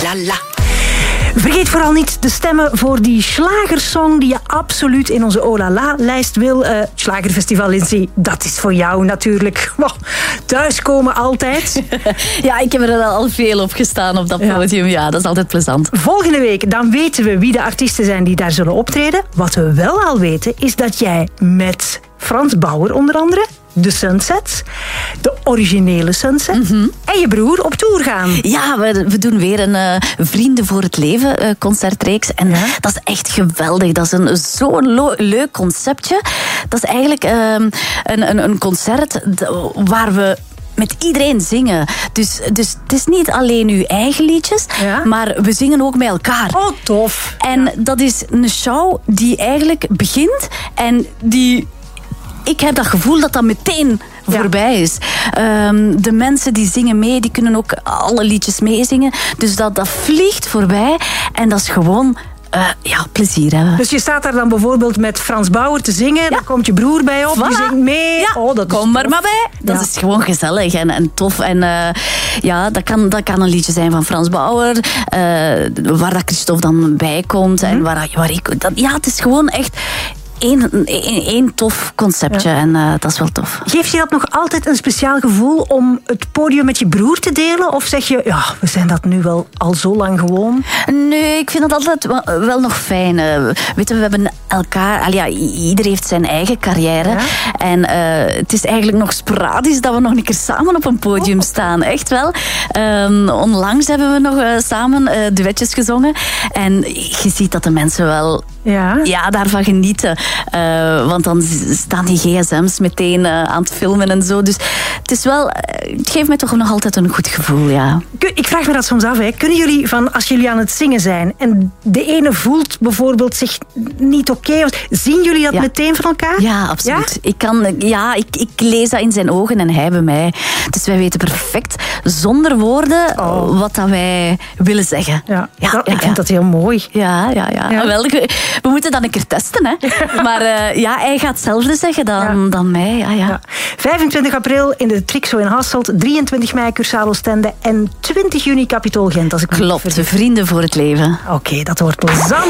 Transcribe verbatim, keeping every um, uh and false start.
la la. Vergeet vooral niet te stemmen voor die slagersong die je absoluut in onze Oh La La-lijst wil. Uh, het Slagerfestival Lindsay, dat is voor jou natuurlijk. Wow, thuiskomen altijd. Ja, ik heb er wel al veel op gestaan op dat podium. Ja, dat is altijd plezant. Volgende week dan weten we wie de artiesten zijn die daar zullen optreden. Wat we wel al weten is dat jij met Frans Bauer onder andere, de Sunsets, de originele Sunsets, mm-hmm. en je broer op tour gaan. Ja, we, we doen weer een uh, Vrienden voor het Leven uh, concertreeks. En ja? dat is echt geweldig. Dat is een zo'n lo- leuk conceptje. Dat is eigenlijk uh, een, een, een concert d- waar we met iedereen zingen. Dus, dus het is niet alleen uw eigen liedjes, ja? maar we zingen ook met elkaar. Oh, tof. En ja. dat is een show die eigenlijk begint en die... Ik heb dat gevoel dat dat meteen ja. voorbij is. Um, de mensen die zingen mee, die kunnen ook alle liedjes meezingen. Dus dat, dat vliegt voorbij. En dat is gewoon... Uh, ja, plezier hebben. Dus je staat daar dan bijvoorbeeld met Frans Bauer te zingen. Ja. Daar komt je broer bij op, voilà. die zingt mee. Ja. Oh, dat Kom maar maar bij. Dat ja. is gewoon gezellig en, en tof. En uh, ja, dat kan, dat kan een liedje zijn van Frans Bauer. Uh, waar dat Christophe dan bij komt. Mm-hmm. En waar, waar ik... Dat, ja, het is gewoon echt... Eén, één tof conceptje ja. en uh, dat is wel tof. Geeft je dat nog altijd een speciaal gevoel om het podium met je broer te delen? Of zeg je, ja, we zijn dat nu wel al zo lang gewoon? Nee, ik vind het altijd wel, wel nog fijn. Uh, weet je, we hebben elkaar... Al ja, ieder heeft zijn eigen carrière. Ja. En uh, het is eigenlijk nog sporadisch dat we nog een keer samen op een podium oh. staan. Echt wel. Um, onlangs hebben we nog uh, samen uh, duetjes gezongen. En je ziet dat de mensen wel... Ja. ja, daarvan genieten. Uh, want dan staan die gsm's meteen uh, aan het filmen en zo. Dus het is wel... Uh, het geeft mij toch nog altijd een goed gevoel, ja. Ik vraag me dat soms af, hè. Kunnen jullie, van als jullie aan het zingen zijn en de ene voelt bijvoorbeeld zich niet oké, okay, zien jullie dat ja. meteen van elkaar? Ja, absoluut. Ja? Ik, kan, ja ik, ik lees dat in zijn ogen en hij bij mij. Dus wij weten perfect, zonder woorden, oh. wat dat wij willen zeggen. Ja. Ja, dat, ja, ik vind ja. dat heel mooi. Ja, ja, ja. ja. Wel, we moeten dat een keer testen, hè. Maar uh, ja, hij gaat hetzelfde zeggen dan, ja. dan mij. Ja, ja. Ja. vijfentwintig april in de Trixo in Hasselt, drieëntwintig mei Cursaal Oostende en twintig juni Capitool Gent. Als ik Klopt, Vrienden voor het Leven. Oké, okay, dat wordt plezant.